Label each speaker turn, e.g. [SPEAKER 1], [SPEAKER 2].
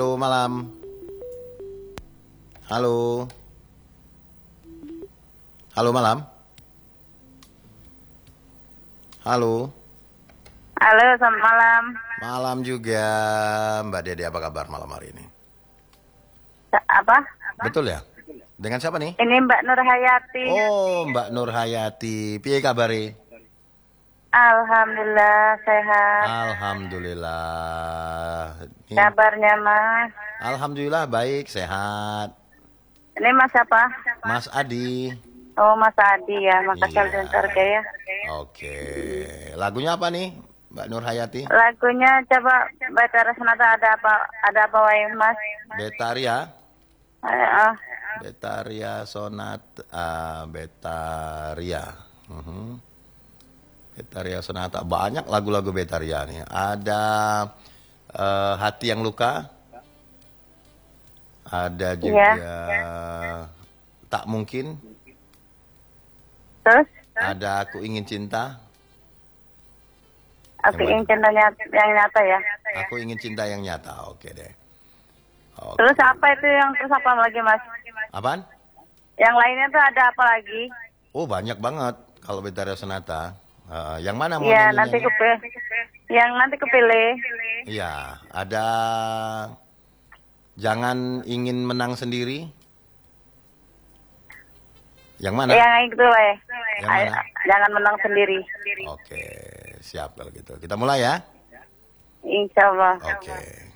[SPEAKER 1] Halo malam. Halo. Halo malam. Halo.
[SPEAKER 2] Halo, selamat malam.
[SPEAKER 1] Malam juga, Mbak Dede, apa kabar malam hari ini?
[SPEAKER 2] Apa?
[SPEAKER 1] Betul ya? Dengan siapa nih?
[SPEAKER 2] Ini Mbak Nur Hayati.
[SPEAKER 1] Oh, Mbak Nur Hayati. Piye kabari?
[SPEAKER 2] Alhamdulillah sehat.
[SPEAKER 1] Alhamdulillah.
[SPEAKER 2] Kabarnya Mas?
[SPEAKER 1] Alhamdulillah baik, sehat.
[SPEAKER 2] Ini Mas apa?
[SPEAKER 1] Mas Adi.
[SPEAKER 2] Oh, Mas Adi ya, Makassar
[SPEAKER 1] Iya.
[SPEAKER 2] dan Sorga ya.
[SPEAKER 1] Oke. Lagunya apa nih, Mbak Nur Hayati?
[SPEAKER 2] Lagunya coba Betara Sonata ada apa wae Mas?
[SPEAKER 1] Betaria.
[SPEAKER 2] Ah,
[SPEAKER 1] Betaria Sonata. Betaria. Betaria Sonata. Banyak lagu-lagu Betaria nih. Ada Hati yang Luka. Ada juga Tak Mungkin.
[SPEAKER 2] Terus
[SPEAKER 1] Ada Aku Ingin Cinta.
[SPEAKER 2] aku ingin cintanya yang nyata ya.
[SPEAKER 1] Aku Ingin Cinta yang Nyata. Oke deh. Oke.
[SPEAKER 2] Terus apa itu yang terus apa lagi Mas?
[SPEAKER 1] Apaan?
[SPEAKER 2] Yang lainnya tuh ada apa lagi?
[SPEAKER 1] Oh, banyak banget kalau Betaria Sonata. Yang mana mau
[SPEAKER 2] Iya,
[SPEAKER 1] nyanyinya?
[SPEAKER 2] nanti kepilih. Yang nanti kepilih.
[SPEAKER 1] Iya, ada Jangan Ingin Menang Sendiri. Yang mana?
[SPEAKER 2] Yang itu weh.
[SPEAKER 1] Yang mana?
[SPEAKER 2] Jangan menang sendiri.
[SPEAKER 1] Oke, siap kalau gitu. Kita mulai ya.
[SPEAKER 2] Insya Allah.
[SPEAKER 1] Oke.